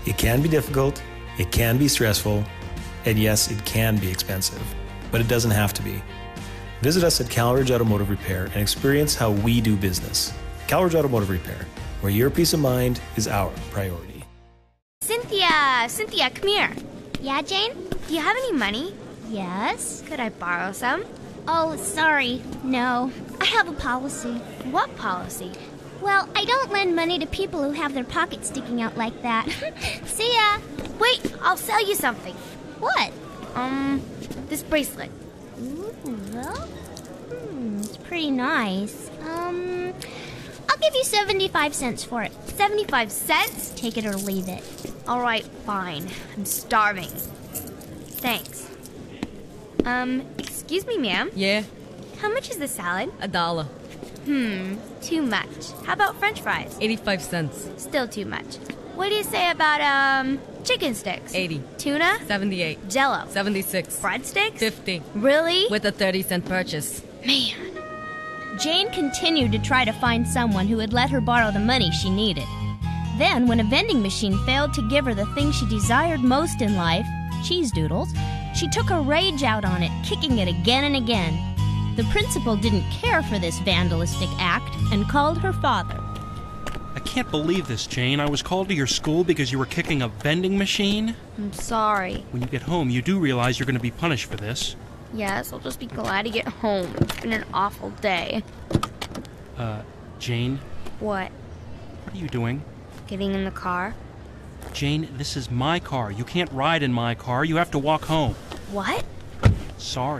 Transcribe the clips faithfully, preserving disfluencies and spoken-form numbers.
It can be difficult, it can be stressful, and yes, it can be expensive, but it doesn't have to be. Visit us at Calridge Automotive Repair and experience how we do business. Calridge Automotive Repair, where your peace of mind is our priority. Cynthia! Cynthia, come here. Yeah, Jane? Do you have any money? Yes? Could I borrow some? Oh, sorry. No. I have a policy. What policy? Well, I don't lend money to people who have their pockets sticking out like that. See ya! Wait, I'll sell you something. What? Um, this bracelet. Ooh, well, hmm, it's pretty nice. Um, I'll give you seventy-five cents for it. seventy-five cents? Take it or leave it. All right, fine. I'm starving. Thanks. Um, excuse me, ma'am. Yeah, How much is the salad? a dollar. Hmm, too much. How about french fries? eighty-five cents. Still too much. What do you say about, um, chicken sticks? eighty. Tuna? seventy-eight. Jello? seventy-six. Breadsticks? fifty. Really? With a thirty cent purchase. Man. Jane continued to try to find someone who would let her borrow the money she needed. Then, when a vending machine failed to give her the thing she desired most in life, cheese doodles, she took her rage out on it, kicking it again and again. The principal didn't care for this vandalistic act and called her father. I can't believe this, Jane. I was called to your school because you were kicking a vending machine? I'm sorry. When you get home, you do realize you're going to be punished for this. Yes, I'll just be glad to get home. It's been an awful day. Uh, Jane, What? what are you doing? Getting in the car? Jane, this is my car. You can't ride in my car. You have to walk home. What? Sorry.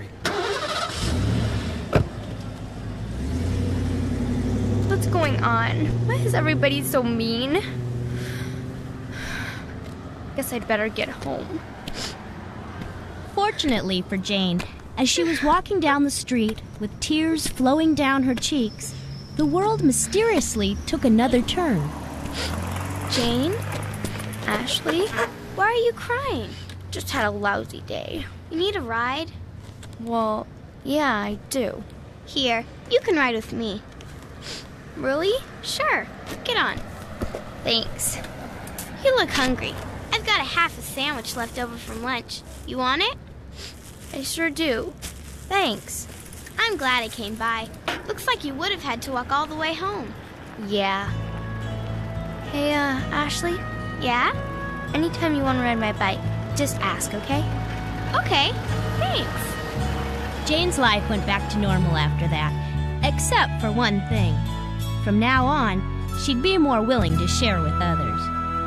What's going on? Why is everybody so mean? Guess I'd better get home. Fortunately for Jane, as she was walking down the street with tears flowing down her cheeks, the world mysteriously took another turn. Jane? Ashley? Why are you crying? Just had a lousy day. You need a ride? Well, yeah, I do. Here, you can ride with me. Really? Sure, get on. Thanks. You look hungry. I've got a half a sandwich left over from lunch. You want it? I sure do. Thanks. I'm glad I came by. Looks like you would have had to walk all the way home. Yeah. Hey, uh, Ashley? Yeah? Anytime you want to ride my bike, just ask, okay? Okay, thanks. Jane's life went back to normal after that, except for one thing. From now on, she'd be more willing to share with others.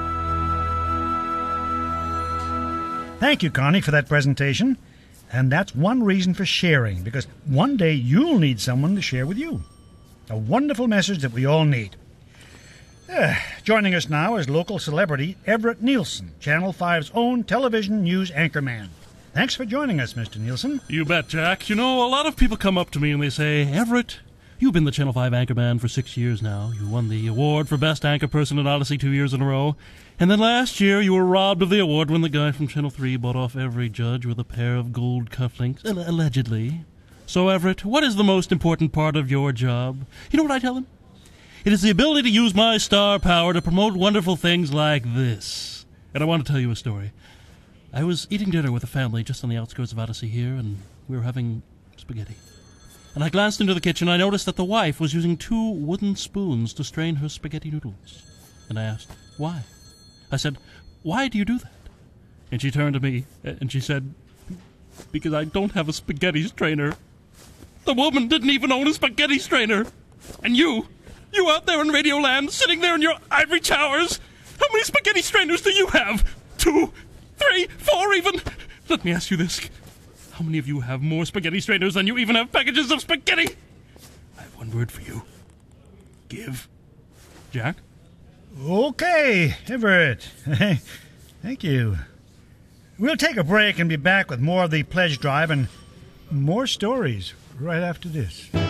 Thank you, Connie, for that presentation. And that's one reason for sharing, because one day you'll need someone to share with you. A wonderful message that we all need. Uh, joining us now is local celebrity Everett Nielsen, Channel five's own television news anchorman. Thanks for joining us, Mister Nielsen. You bet, Jack. You know, a lot of people come up to me and they say, Everett, you've been the Channel five anchorman for six years now. You won the award for Best Anchor Person at Odyssey two years in a row. And then last year you were robbed of the award when the guy from Channel three bought off every judge with a pair of gold cufflinks, Al- allegedly. So, Everett, what is the most important part of your job? You know what I tell him? It is the ability to use my star power to promote wonderful things like this. And I want to tell you a story. I was eating dinner with a family just on the outskirts of Odyssey here, and we were having spaghetti. And I glanced into the kitchen and I noticed that the wife was using two wooden spoons to strain her spaghetti noodles. And I asked, why? I said, why do you do that? And she turned to me and she said, because I don't have a spaghetti strainer. The woman didn't even own a spaghetti strainer. And you, you out there in Radioland, sitting there in your ivory towers, how many spaghetti strainers do you have? Two, three, four even? Let me ask you this. How many of you have more spaghetti strainers than you even have packages of spaghetti? I have one word for you. Give. Jack? Okay, Everett. Thank you. We'll take a break and be back with more of the pledge drive and more stories right after this.